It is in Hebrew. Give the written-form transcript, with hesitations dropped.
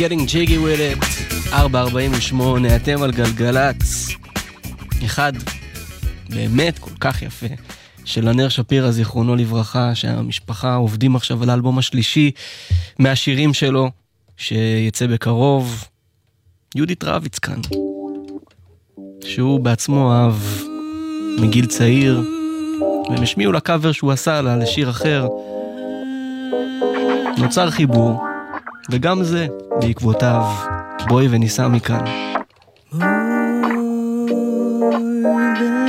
Getting jiggy with it, 4:48, אתם על גלגלץ. אחד באמת כל כך יפה של ענר שפירא, זיכרונו לברכה, שהמשפחה עובדים עכשיו על האלבום השלישי מהשירים שלו, שיצא בקרוב. יהודית רביץ כאן, שהוא בעצמו אהב מגיל צעיר, והם השמיעו לקאבר שהוא עשה לה לשיר אחר. נוצר חיבור, וגם זה בעקבותיו. בואי וניסע מכאן. More than